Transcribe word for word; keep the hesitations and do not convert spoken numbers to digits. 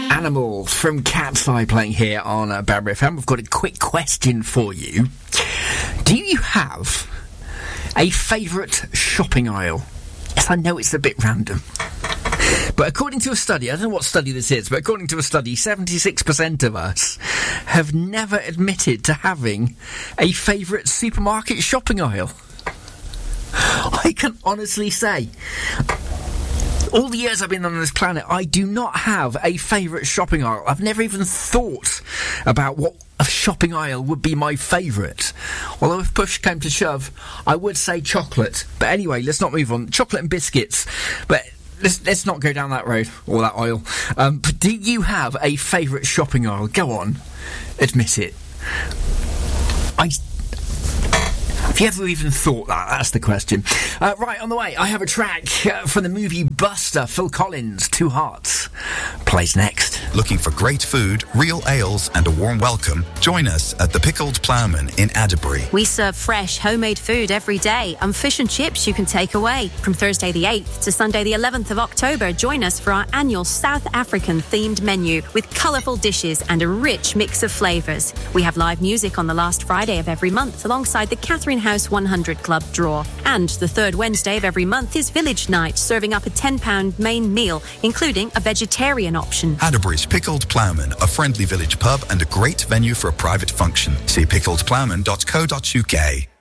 Animals from Cat's Eye playing here on uh, Banbury F M. We've got a quick question for you. Do you have a favourite shopping aisle? Yes, I know it's a bit random. But according to a study, I don't know what study this is, but according to a study, seventy-six percent of us have never admitted to having a favourite supermarket shopping aisle. I can honestly say, all the years I've been on this planet, I do not have a favourite shopping aisle. I've never even thought about what a shopping aisle would be my favourite. Although if push came to shove, I would say chocolate. But anyway, let's not move on. Chocolate and biscuits. But let's, let's not go down that road, or that aisle. Um, but do you have a favourite shopping aisle? Go on. Admit it. I... Have you ever even thought that? That's the question. Uh, right, on the way, I have a track uh, from the movie Buster. Phil Collins, Two Hearts, plays next. Looking for great food, real ales and a warm welcome? Join us at the Pickled Ploughman in Adderbury. We serve fresh, homemade food every day and fish and chips you can take away. From Thursday the eighth to Sunday the eleventh of October, join us for our annual South African-themed menu with colourful dishes and a rich mix of flavours. We have live music on the last Friday of every month alongside the Catherine House one hundred Club draw. And the third Wednesday of every month is Village Night, serving up a ten pound main meal, including a vegetarian option. Adderbury's Pickled Ploughman, a friendly village pub and a great venue for a private function. See pickled ploughman dot co dot uk.